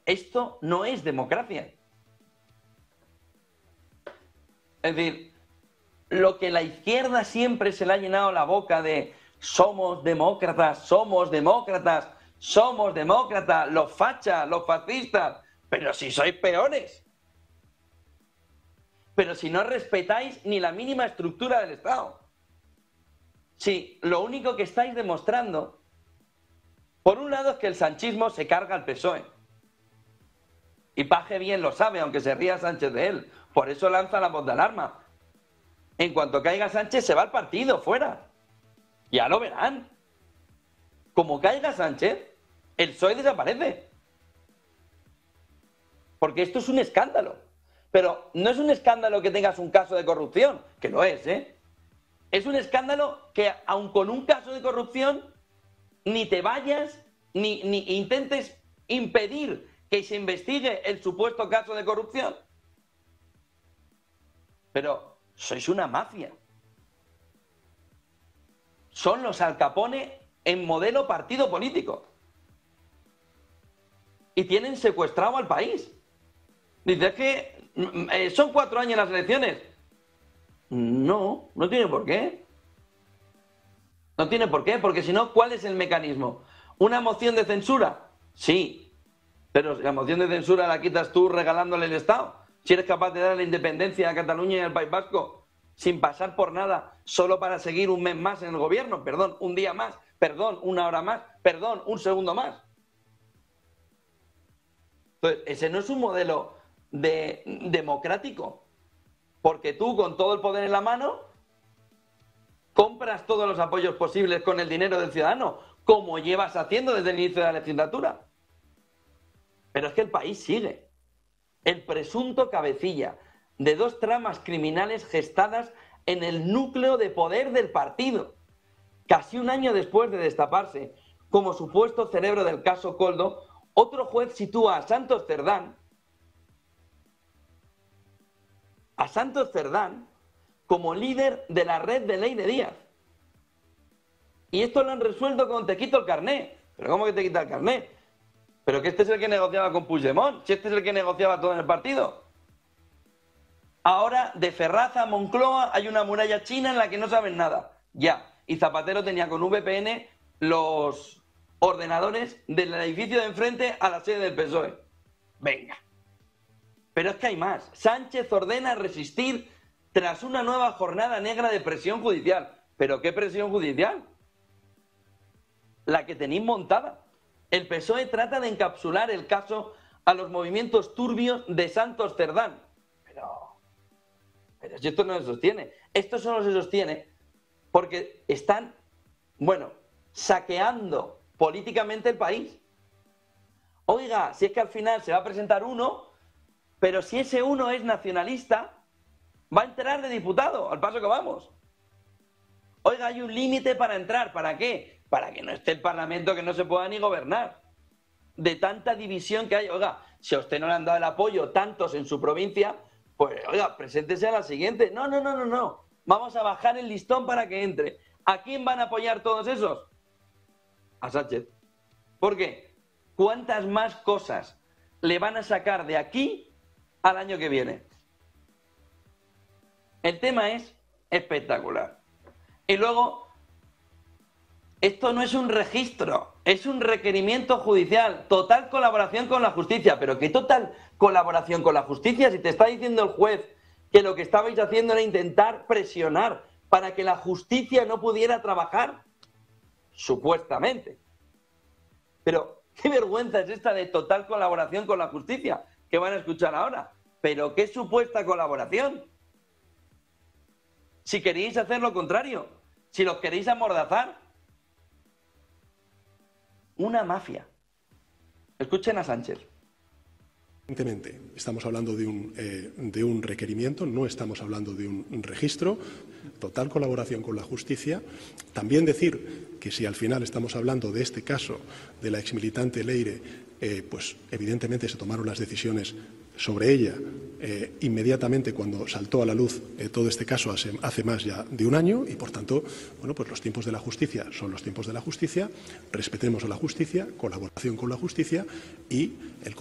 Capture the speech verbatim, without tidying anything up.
esto no es democracia. Es decir, lo que la izquierda siempre se le ha llenado la boca de somos demócratas, somos demócratas, somos demócratas, los fachas, los fascistas, pero si sois peores. Pero si no respetáis ni la mínima estructura del Estado. Si lo único que estáis demostrando, por un lado, es que el sanchismo se carga al P S O E. Y Paje bien lo sabe, aunque se ría Sánchez de él. Por eso lanza la voz de alarma. En cuanto caiga Sánchez, se va al partido, fuera. Ya lo verán. Como caiga Sánchez, el P S O E desaparece. Porque esto es un escándalo. Pero no es un escándalo que tengas un caso de corrupción, que lo es, ¿eh? Es un escándalo que, aun con un caso de corrupción, ni te vayas, ni, ni intentes impedir que se investigue el supuesto caso de corrupción. Pero sois una mafia. Son los Al Capone en modelo partido político. Y tienen secuestrado al país. Dices que eh, son cuatro años las elecciones. No, no tiene por qué. No tiene por qué, porque si no, ¿cuál es el mecanismo? ¿Una moción de censura? Sí, pero la moción de censura la quitas tú regalándole el Estado. Si eres capaz de dar la independencia a Cataluña y al País Vasco sin pasar por nada, solo para seguir un mes más en el gobierno, perdón, un día más, perdón, una hora más, perdón, un segundo más. Entonces, ese no es un modelo de, democrático, porque tú con todo el poder en la mano compras todos los apoyos posibles con el dinero del ciudadano, como llevas haciendo desde el inicio de la legislatura. Pero es que el país sigue. El presunto cabecilla de dos tramas criminales gestadas en el núcleo de poder del partido, casi un año después de destaparse como supuesto cerebro del caso Koldo, otro juez sitúa a Santos Cerdán, a Santos Cerdán como líder de la red de Ley de Díaz. Y esto lo han resuelto con te quito el carné. ¿Pero cómo que te quita el carné? Pero que este es el que negociaba con Puigdemont, si este es el que negociaba todo en el partido. Ahora, de Ferraz a Moncloa hay una muralla china en la que no saben nada. Ya. Y Zapatero tenía con V P N los ordenadores del edificio de enfrente a la sede del P S O E. Venga. Pero es que hay más. Sánchez ordena resistir tras una nueva jornada negra de presión judicial. ¿Pero qué presión judicial? La que tenéis montada. El P S O E trata de encapsular el caso a los movimientos turbios de Santos Cerdán. Pero, pero si esto no se sostiene. Esto solo se sostiene porque están, bueno, saqueando políticamente el país. Oiga, si es que al final se va a presentar uno, pero si ese uno es nacionalista, va a entrar de diputado, al paso que vamos. Oiga, hay un límite para entrar. ¿Para qué? Para que no esté el Parlamento, que no se pueda ni gobernar. De tanta división que hay. Oiga, si a usted no le han dado el apoyo tantos en su provincia, pues, oiga, preséntese a la siguiente. No, no, no, no, no. Vamos a bajar el listón para que entre. ¿A quién van a apoyar todos esos? A Sánchez. ¿Por qué? ¿Cuántas más cosas le van a sacar de aquí al año que viene? El tema es espectacular. Y luego, esto no es un registro, es un requerimiento judicial. Total colaboración con la justicia. ¿Pero qué total colaboración con la justicia? Si te está diciendo el juez que lo que estabais haciendo era intentar presionar para que la justicia no pudiera trabajar. Supuestamente. Pero qué vergüenza es esta de total colaboración con la justicia que van a escuchar ahora. ¿Pero qué supuesta colaboración? Si queréis hacer lo contrario, si los queréis amordazar. Una mafia. Escuchen a Sánchez. Evidentemente, estamos hablando de un, eh, de un requerimiento, no estamos hablando de un registro, total colaboración con la justicia. También decir que si al final estamos hablando de este caso de la exmilitante Leire, eh, pues evidentemente se tomaron las decisiones sobre ella eh, inmediatamente cuando saltó a la luz eh, todo este caso hace, hace más ya de un año y, por tanto, bueno, pues los tiempos de la justicia son los tiempos de la justicia, respetemos a la justicia, colaboración con la justicia y el